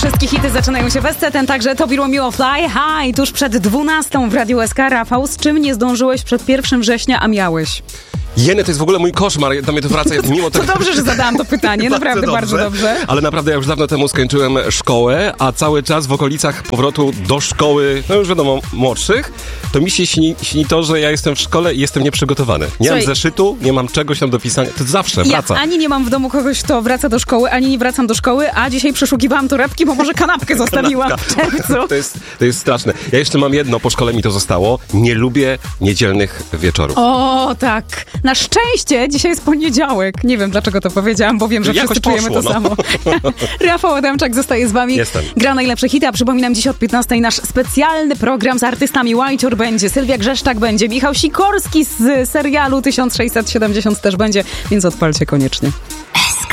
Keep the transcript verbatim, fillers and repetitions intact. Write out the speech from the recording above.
Wszystkie hity zaczynają się bez ten, także Tobi Romeo Fly High tuż przed dwunastą w Radiu S K. Rafał, z czym nie zdążyłeś przed pierwszym września, a miałeś? Jeny, to jest w ogóle mój koszmar, do mnie to wraca mimo to tego. dobrze, że zadałam to pytanie, naprawdę bardzo dobrze. bardzo dobrze. Ale naprawdę ja już dawno temu skończyłem szkołę, a cały czas w okolicach powrotu do szkoły, no już wiadomo, młodszych, to mi się śni, śni to, że ja jestem w szkole i jestem nieprzygotowany. Nie Słuchaj, mam zeszytu, nie mam czegoś tam do pisania, to zawsze wraca. Ja ani nie mam w domu kogoś, kto wraca do szkoły, ani nie wracam do szkoły, a dzisiaj przeszukiwałam torebki, bo może kanapkę zostawiłam w czerwcu. To jest, to jest straszne. Ja jeszcze mam jedno, po szkole mi to zostało. Nie lubię niedzielnych wieczorów. O, tak. Na szczęście dzisiaj jest poniedziałek. Nie wiem, dlaczego to powiedziałam, bo wiem, że Jakoś wszyscy czujemy poszło, to no. samo. Rafał Adamczak zostaje z wami. Jestem. Gra najlepsze hity, a przypominam, dziś od piętnastej nasz specjalny program z artystami. Łajciur będzie, Sylwia Grzeszczak będzie, Michał Sikorski z serialu tysiąc sześćset siedemdziesiąt też będzie, więc odpalcie koniecznie.